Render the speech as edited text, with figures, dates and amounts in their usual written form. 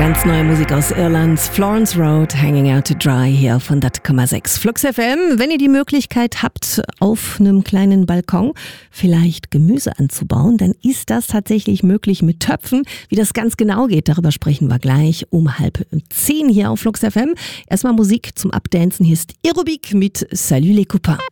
Ganz neue Musik aus Irland. Florence Road, Hanging Out to Dry hier auf 100,6 Flux FM. Wenn ihr die Möglichkeit habt, auf einem kleinen Balkon vielleicht Gemüse anzubauen, dann ist das tatsächlich möglich mit Töpfen. Wie das ganz genau geht, darüber sprechen wir gleich um 9:30 hier auf Flux FM. Erstmal Musik zum Abdancen. Hier ist Aerobic mit Salut les copains.